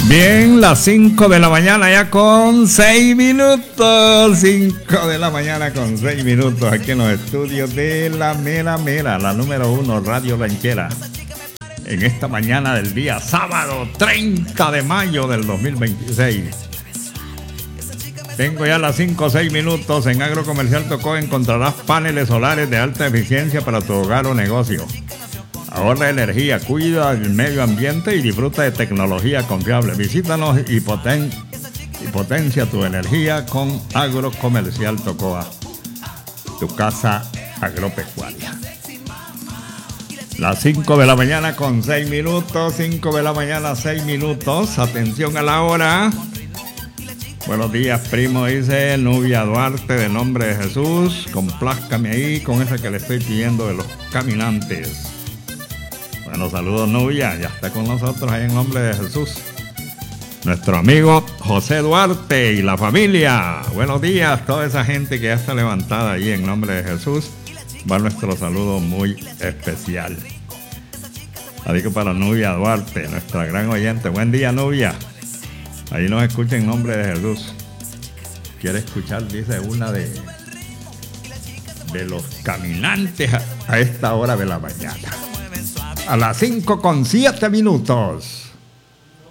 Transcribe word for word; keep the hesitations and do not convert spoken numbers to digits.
Bien, las cinco de la mañana ya con seis minutos. cinco de la mañana con seis minutos aquí en los estudios de La Mera Mera, la número uno, Radio Ranchera. En esta mañana del día sábado treinta de mayo del dos mil veintiséis. Tengo ya las cinco o seis minutos. En Agrocomercial Tocó encontrarás paneles solares de alta eficiencia para tu hogar o negocio. Ahorra energía, cuida el medio ambiente y disfruta de tecnología confiable. Visítanos y, poten, y potencia tu energía con Agrocomercial Tocoa, tu casa agropecuaria. Las cinco de la mañana con seis minutos, cinco de la mañana, seis minutos. Atención a la hora. Buenos días, primo, dice Nubia Duarte, de Nombre de Jesús. Complázcame ahí con esa que le estoy pidiendo de los caminantes. Bueno, saludos, Nubia, ya está con nosotros ahí en Nombre de Jesús. Nuestro amigo José Duarte y la familia. Buenos días, toda esa gente que ya está levantada ahí en Nombre de Jesús. Va nuestro saludo muy especial. Así que para Nubia Duarte, nuestra gran oyente. Buen día, Nubia. Ahí nos escucha en Nombre de Jesús. Quiere escuchar, dice, una de, de los caminantes a, a esta hora de la mañana. A las cinco con siete minutos.